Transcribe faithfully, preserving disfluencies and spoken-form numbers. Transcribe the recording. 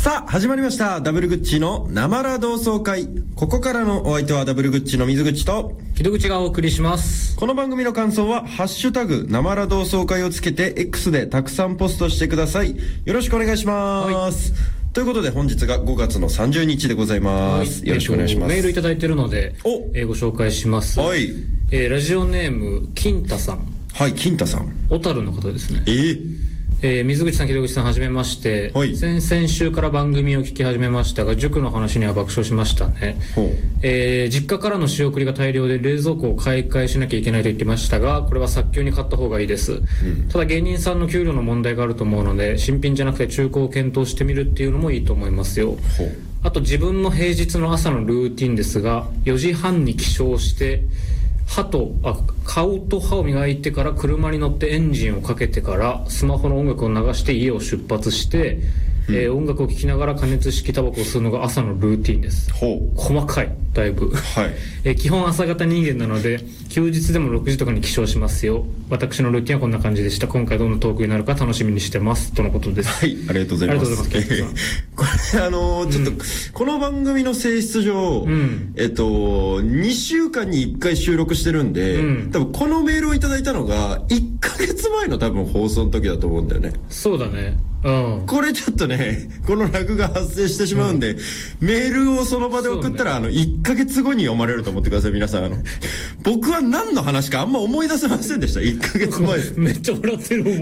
さあ始まりました、ダブルグッチのなまら同窓会。ここからのお相手はダブルグッチの水口と木戸口がお送りします。 この番組の感想はハッシュタグなまら同窓会をつけて X でたくさんポストしてください。よろしくお願いします、はい、ということで本日がごがつのさんじゅうにちでございます、はい、よろしくお願いします。 メールいただいてるので、えー、ご紹介します、 はい。 えー、ラジオネーム金太さん。 はい、金太さん、 小樽の方ですね。 えーえー、水口さん、木戸口さん、はじめまして、 はい、 先々週から番組を聞き始めましたが、塾の話には爆笑しましたね。えー、実家からの仕送りが大量で冷蔵庫を買い替えしなきゃいけないと言ってましたが、これは早急に買った方がいいです、うん、ただ芸人さんの給料の問題があると思うので、新品じゃなくて中古を検討してみるっていうのもいいと思いますよ。あと自分の平日の朝のルーティンですが、よじはんに起床して歯とあ顔と歯を磨いてから車に乗ってエンジンをかけてからスマホの音楽を流して家を出発して、うん、えー、音楽を聴きながら加熱式タバコを吸うのが朝のルーティンです。ほう、細かい、だいぶ、はい。えー、基本朝方人間なので休日でもろくじとかに起床しますよ。私のルーティンはこんな感じでした。今回どんなトークになるか楽しみにしてますとのことです。 はい、ありがとうございます。ありがとうございます。これあのー、ちょっと、うん、この番組の性質上、うん、えっとにしゅうかんにいっかい収録してるんで、うん、多分このメールをいただいたのがいっかげつまえの多分放送の時だと思うんだよね。 そうだね。うん、 これちょっとね、このラグが発生してしまうんで、うん、メールをその場で送ったら、ね、あのいっかげつごに読まれると思ってください。皆さん、あの僕は何の話かあんま思い出せませんでした。いっかげつまえめっちゃ笑ってる。